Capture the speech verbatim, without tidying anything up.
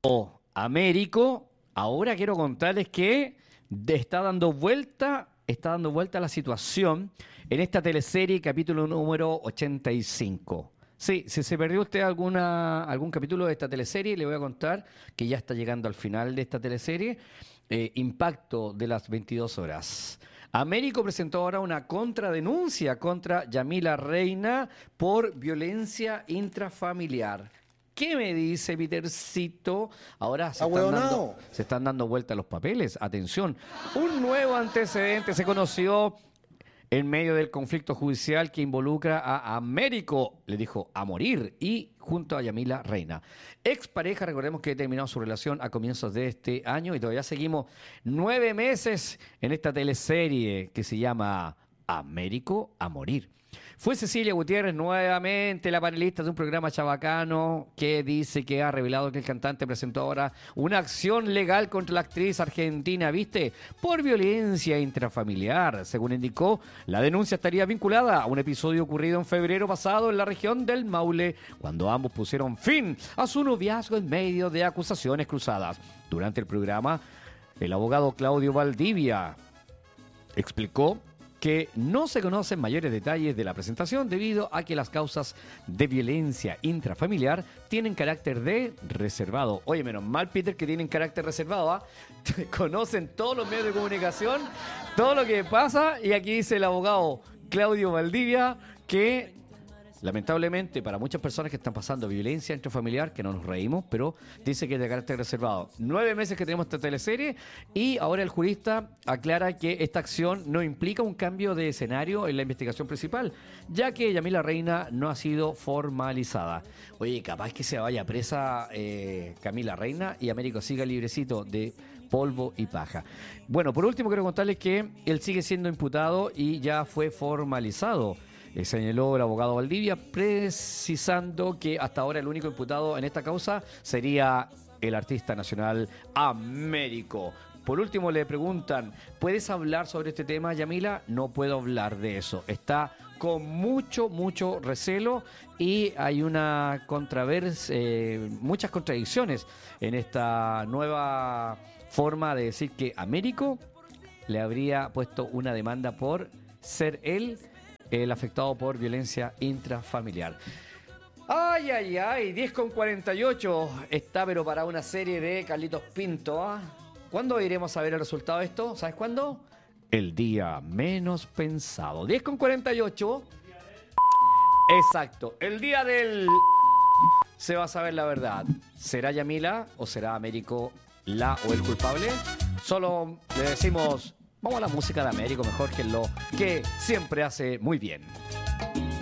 O Américo, ahora quiero contarles que de- está dando vuelta, está dando vuelta la situación en esta teleserie, capítulo número ochenta y cinco. Sí, si se perdió usted alguna, algún capítulo de esta teleserie, le voy a contar que ya está llegando al final de esta teleserie. Eh, impacto de las veintidós horas. Américo presentó ahora una contradenuncia contra Yamila Reina por violencia intrafamiliar. ¿Qué me dice Petercito? Ahora se están dando, se están dando vuelta los papeles. Atención, un nuevo antecedente se conoció en medio del conflicto judicial que involucra a Américo, le dijo, a morir, y junto a Yamila Reina. Expareja, recordemos que terminó su relación a comienzos de este año y todavía seguimos nueve meses en esta teleserie que se llama Américo a morir. Fue Cecilia Gutiérrez nuevamente la panelista de un programa chabacano que dice que ha revelado que el cantante presentó ahora una acción legal contra la actriz argentina, ¿viste? Por violencia intrafamiliar. Según indicó, la denuncia estaría vinculada a un episodio ocurrido en febrero pasado en la región del Maule, cuando ambos pusieron fin a su noviazgo en medio de acusaciones cruzadas. Durante el programa, el abogado Claudio Valdivia explicó que no se conocen mayores detalles de la presentación debido a que las causas de violencia intrafamiliar tienen carácter de reservado. Oye, menos mal, Peter, que tienen carácter reservado, ¿ah? Conocen todos los medios de comunicación, todo lo que pasa, y aquí dice el abogado Claudio Valdivia que lamentablemente para muchas personas que están pasando violencia intrafamiliar, que no nos reímos, pero dice que es de carácter reservado. Nueve meses que tenemos esta teleserie y ahora el jurista aclara que esta acción no implica un cambio de escenario en la investigación principal, ya que Yamila Reina no ha sido formalizada. Oye, capaz que se vaya presa eh, Camila Reina y Américo siga librecito de polvo y paja. Bueno, por último quiero contarles que él sigue siendo imputado y ya fue formalizado. Eh, señaló el abogado Valdivia, precisando que hasta ahora el único imputado en esta causa sería el artista nacional Américo. Por último le preguntan, ¿puedes hablar sobre este tema, Yamila? No puedo hablar de eso. Está con mucho, mucho recelo y hay una controversia, eh, muchas contradicciones en esta nueva forma de decir que Américo le habría puesto una demanda por ser él el afectado por violencia intrafamiliar. Ay, ay, ay, diez con cuarenta y ocho está, pero para una serie de Carlitos Pinto. ¿Ah? ¿Cuándo iremos a ver el resultado de esto? ¿Sabes cuándo? El día menos pensado. diez con cuarenta y ocho. Exacto. El día del... Se va a saber la verdad. ¿Será Yamila o será Américo la o el culpable? Solo le decimos... Vamos a la música de Américo mejor que lo que siempre hace muy bien.